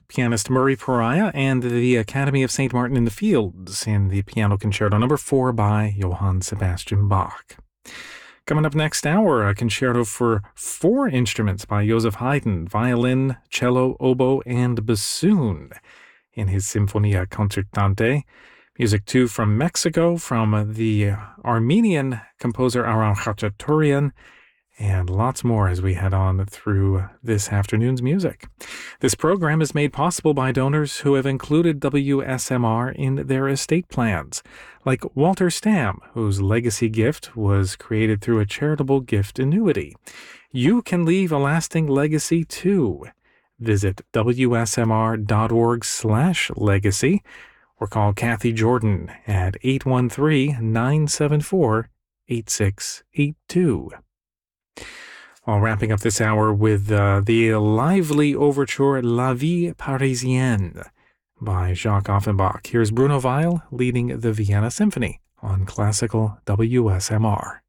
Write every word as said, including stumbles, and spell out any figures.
pianist Murray Pariah and the Academy of Saint Martin in the Fields in the Piano Concerto number four by Johann Sebastian Bach. Coming up next hour, a concerto for four instruments by Joseph Haydn, violin, cello, oboe, and bassoon in his Sinfonia Concertante. Music, too, from Mexico, from the Armenian composer Aram Khachaturian, and lots more as we head on through this afternoon's music. This program is made possible by donors who have included W S M R in their estate plans, like Walter Stam, whose legacy gift was created through a charitable gift annuity. You can leave a lasting legacy, too. Visit W S M R dot org slash legacy or call Kathy Jordan at eight one three, nine seven four, eight six eight two. While wrapping up this hour with uh, the lively overture La Vie Parisienne by Jacques Offenbach. Here's Bruno Weil leading the Vienna Symphony on Classical W S M R.